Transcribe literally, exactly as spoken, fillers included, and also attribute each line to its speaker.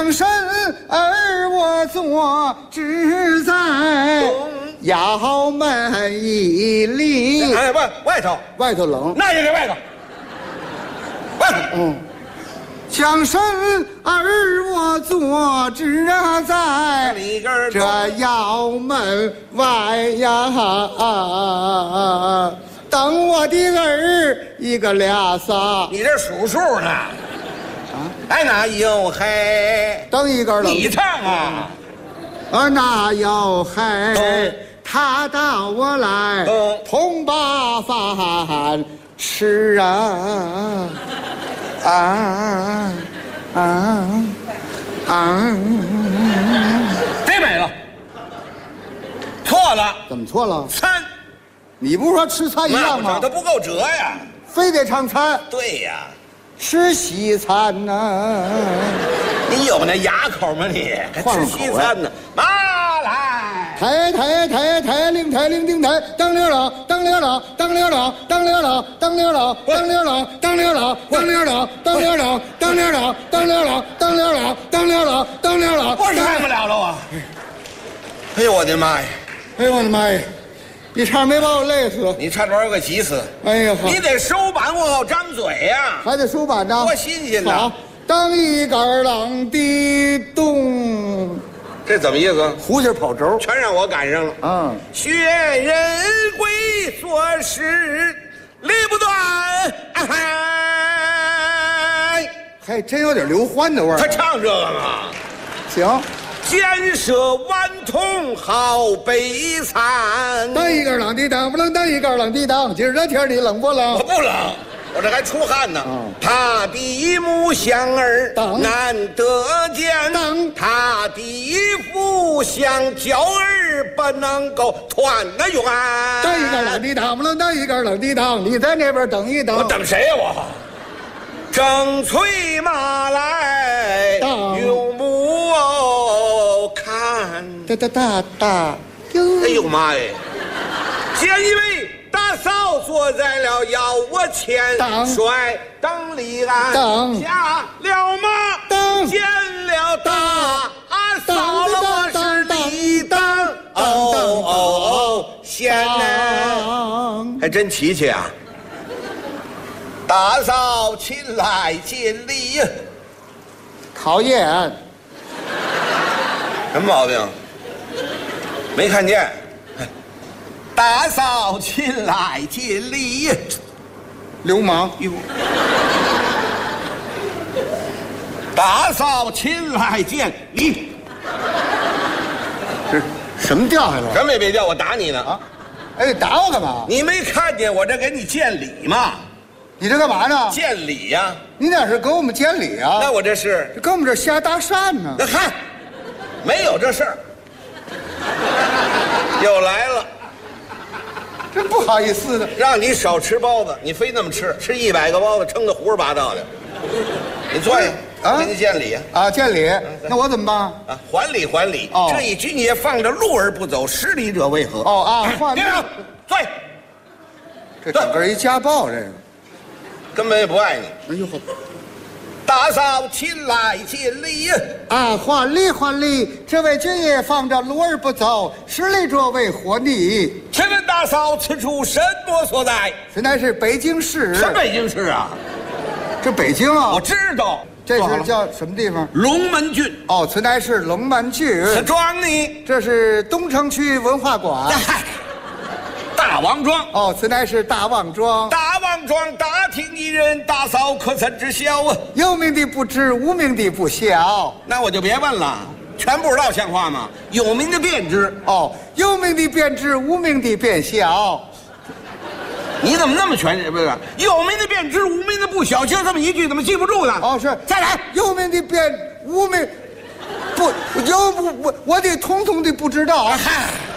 Speaker 1: 生而我做志在窑门一里。
Speaker 2: 哎，外外头
Speaker 1: 外头冷，
Speaker 2: 那也得外头。外头，
Speaker 1: 嗯。将身而我坐志在这窑门外呀，等我的儿一个俩仨。
Speaker 2: 你这数数呢？啊，哎，哪有嘿？
Speaker 1: 等一个了。
Speaker 2: 你唱啊！
Speaker 1: 啊，哪有嘿？他到我来，同把饭吃啊！啊啊啊！
Speaker 2: 这没了，错了。
Speaker 1: 怎么错了？
Speaker 2: 餐，
Speaker 1: 你不是说吃菜一样吗？
Speaker 2: 它不够折呀，
Speaker 1: 非得唱餐。
Speaker 2: 对呀，
Speaker 1: 吃西餐呢、啊？
Speaker 2: 你有那牙口吗你？还吃西餐呢？妈来！
Speaker 1: 抬抬抬抬铃抬铃叮抬，当溜了当溜了当溜了当溜了当溜了当溜了当溜了当溜了当溜了当溜了当溜了当溜了当溜了当溜了，
Speaker 2: 我唱不了了啊！哎呦我的妈呀！
Speaker 1: 哎呦我的妈呀！一唱没把我累死，
Speaker 2: 你差点有个急死！
Speaker 1: 哎呀，
Speaker 2: 你得收板我好张嘴呀，
Speaker 1: 还得收板呢，
Speaker 2: 多新鲜呐！
Speaker 1: 好，当一杆浪的动。
Speaker 2: 这怎么意思？
Speaker 1: 胡劲跑轴，
Speaker 2: 全让我赶上了。
Speaker 1: 嗯，
Speaker 2: 学人归做事理不断，哎，
Speaker 1: 还真有点刘欢的味儿。
Speaker 2: 他唱这个吗？
Speaker 1: 行。
Speaker 2: 建设顽童好悲惨。
Speaker 1: 当一杆浪的当不冷，当一杆浪的当，今儿这天你冷不冷？
Speaker 2: 我不冷。我这还出汗呢。嗯、他的母香儿难得见，他的父香娇儿不能够团那圆。
Speaker 1: 当一个冷的当不能当一个冷的当，你在那边等一等。
Speaker 2: 我等谁呀、啊、我？正催马来，用木偶看。
Speaker 1: 哒哒哒哒。
Speaker 2: 哎呦妈呀！见一位大嫂坐在了腰窝前，率等立案下了马，见了大嫂了我是立当，哦哦哦，贤呢，还真齐齐啊！大嫂亲来见礼，
Speaker 1: 考验
Speaker 2: 什么毛病？没看见。大嫂亲来见礼，
Speaker 1: 流氓
Speaker 2: 哟！大嫂亲来见礼，
Speaker 1: 这什么掉下来了？
Speaker 2: 什么也别掉，我打你呢啊！
Speaker 1: 哎，打我干嘛？
Speaker 2: 你没看见我这给你见礼吗？
Speaker 1: 你这干嘛呢？
Speaker 2: 见礼呀、啊！
Speaker 1: 你哪是给我们见礼啊？
Speaker 2: 那我这是
Speaker 1: 跟我们这瞎搭讪呢。
Speaker 2: 那嗨，没有这事儿，又来了。
Speaker 1: 真不好意思的，
Speaker 2: 让你少吃包子，你非那么吃，吃一百个包子，撑得胡说八道的。你坐下，啊，给你见礼
Speaker 1: 啊，见礼。那我怎么办
Speaker 2: 啊？还礼还礼。哦，这一君也放着路而不走，失礼者为何？
Speaker 1: 哦啊，换
Speaker 2: 别上，坐下。
Speaker 1: 这整个一家暴，这个
Speaker 2: 根本也不爱你。
Speaker 1: 哎呦，
Speaker 2: 大嫂亲来见礼
Speaker 1: 啊！还礼还礼，这位君爷放着路而不走，失礼者为何逆？
Speaker 2: 请问大嫂，此处什么所在？
Speaker 1: 此乃是北京市。
Speaker 2: 什么北京市啊？
Speaker 1: 这北京啊，
Speaker 2: 我知道。
Speaker 1: 这是叫什么地方？
Speaker 2: 龙门郡。
Speaker 1: 哦，此乃是龙门郡。
Speaker 2: 此庄呢？
Speaker 1: 这是东城区文化馆。
Speaker 2: 大王庄。
Speaker 1: 哦，此乃是大王庄。
Speaker 2: 大王庄大厅一人，大嫂可曾知晓啊？
Speaker 1: 有名的不知，无名的不晓。
Speaker 2: 那我就别问了，全不知道像话吗？有名的便知。
Speaker 1: 哦，有名的便知，无名的便晓。
Speaker 2: 你怎么那么全？不是，有名的便知，无名的不晓，就这么一句，怎么记不住呢？
Speaker 1: 哦，是。
Speaker 2: 再来，
Speaker 1: 有名的便，无名不有不我我得统统的不知道啊。
Speaker 2: 嗨。